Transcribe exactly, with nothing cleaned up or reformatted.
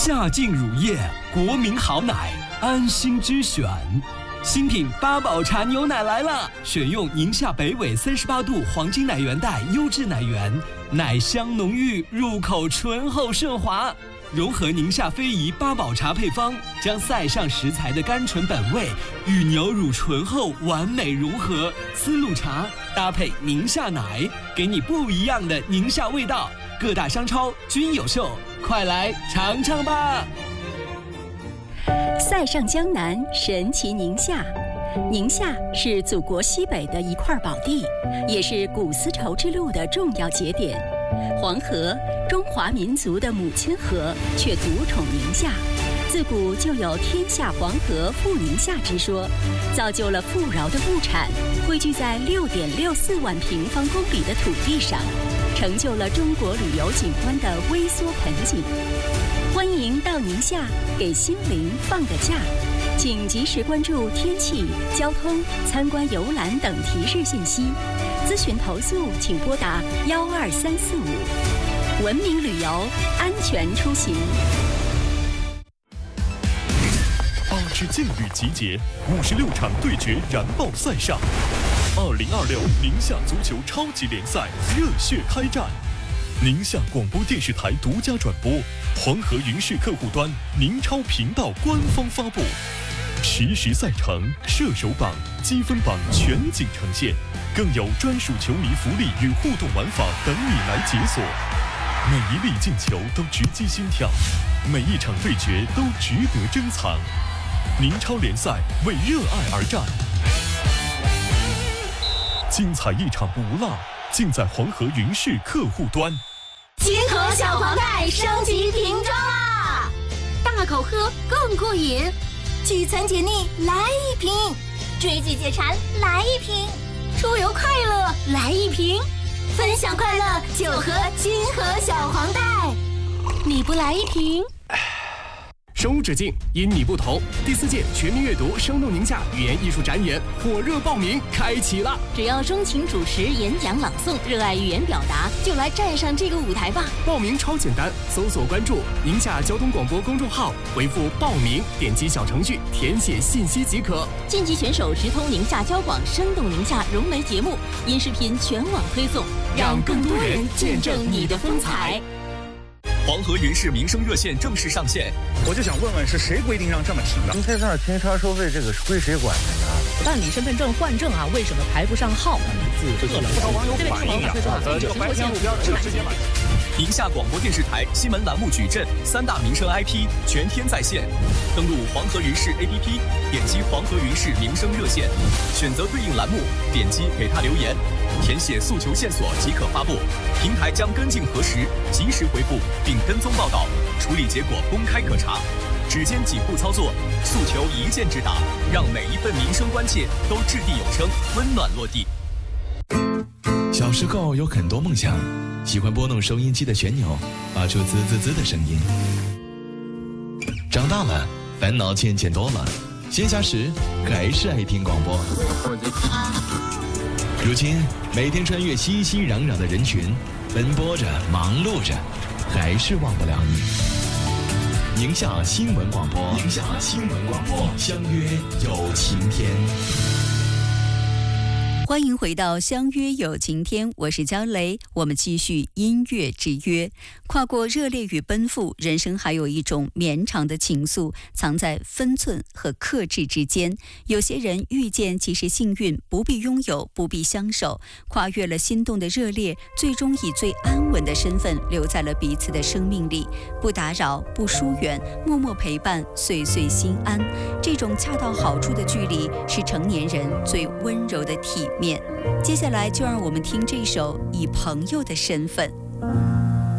夏净乳业，国民好奶，安心之选。新品八宝茶牛奶来了，选用宁夏北纬三十八度黄金奶源带优质奶源，奶香浓郁，入口醇厚顺滑。融合宁夏非遗八宝茶配方，将塞上食材的甘醇本味与牛乳醇厚完美融合，丝路茶搭配宁夏奶，给你不一样的宁夏味道。各大商超均有售，快来尝尝吧！ 塞上江南，神奇宁夏。宁夏是祖国西北的一块宝地，也是古丝绸之路的重要节点。黄河，中华民族的母亲河，却独宠宁夏。自古就有天下黄河富宁夏之说，造就了富饶的物产汇聚在六点六四万平方公里的土地上，成就了中国旅游景观的微缩盆景。欢迎到宁夏给心灵放个假，请及时关注天气、交通、参观游览等提示信息。咨询投诉请拨打幺二三四五。文明旅游，安全出行。 八支劲旅集结，五十六场对决燃爆赛上。二零二六宁夏足球超级联赛热血开战。宁夏广播电视台独家转播，黄河云视客户端、宁超频道官方发布，实时赛程、射手榜、积分榜全景呈现，更有专属球迷福利与互动玩法等你来解锁。每一粒进球都直击心跳，每一场对决都值得珍藏。宁超联赛为热爱而战，精彩一场不落，尽在黄河云视客户端。 金河小黄袋升级瓶装啦！大口喝更过瘾，聚餐解腻来一瓶，追剧解馋来一瓶，出游快乐来一瓶，分享快乐就喝金河小黄袋。你不来一瓶？ 生无止境，因你不同。第四届全民阅读生动宁夏语言艺术展演火热报名开启了！ 只要钟情主持、演讲、朗诵，热爱语言表达，就来站上这个舞台吧！ 报名超简单，搜索关注宁夏交通广播公众号，回复报名，点击小程序填写信息即可。 晋级选手直通宁夏交广生动宁夏融媒节目，音视频全网推送， 让更多人见证你的风采。 黄河云视民生热线正式上线， 我就想问问是谁规定让这么停的？ 您在这儿停车收费，这个是归谁管的呀？ 办理身份证换证啊，为什么排不上号？ 自测了，不少网友反映呀，呃，这个白天路边这个直接买。 宁夏广播电视台新闻栏目矩阵三大民生 I P 全天在线，登录黄河云视 A P P， 点击黄河云视民生热线，选择对应栏目，点击给他留言，填写诉求线索即可发布，平台将跟进核实，及时回复并跟踪报道，处理结果公开可查。只见几步操作，诉求一键直达，让每一份民生关切都掷地有声，温暖落地。 小时候有很多梦想，喜欢拨弄收音机的旋钮，发出滋滋滋的声音。长大了，烦恼渐渐多了，闲暇时还是爱听广播。如今每天穿越熙熙攘攘的人群，奔波着，忙碌着，还是忘不了你。宁夏新闻广播，宁夏新闻广播，相约有晴天。 欢迎回到相约有晴天，我是焦雷，我们继续音乐之约。跨过热烈与奔赴，人生还有一种绵长的情愫，藏在分寸和克制之间。有些人遇见即是幸运，不必拥有，不必相守，跨越了心动的热烈，最终以最安稳的身份留在了彼此的生命里，不打扰，不疏远，默默陪伴，岁岁心安。这种恰到好处的距离，是成年人最温柔的体面。接下来就让我们听这首《以朋友的身份》。